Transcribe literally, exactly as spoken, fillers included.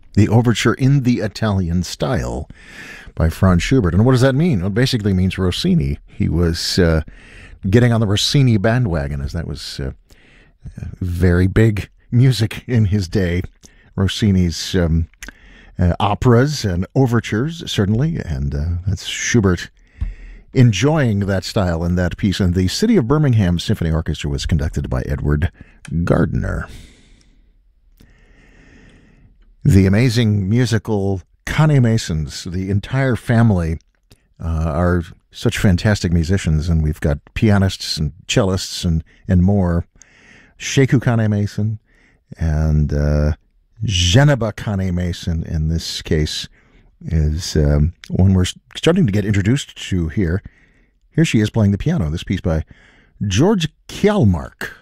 The overture in the Italian style by Franz Schubert. And what does that mean? Well, it basically means Rossini. He was uh, getting on the Rossini bandwagon, as that was uh, very big music in his day. Rossini's um, uh, operas and overtures, certainly, and uh, that's Schubert enjoying that style and that piece. And the City of Birmingham Symphony Orchestra was conducted by Edward Gardner. The amazing musical Cane Masons, the entire family, uh, are such fantastic musicians, and we've got pianists and cellists and, and more. Sheku Cane Mason and uh, Geneba Cane Mason, in this case, is um, one we're starting to get introduced to here. Here she is playing the piano, this piece by George Kjellmark.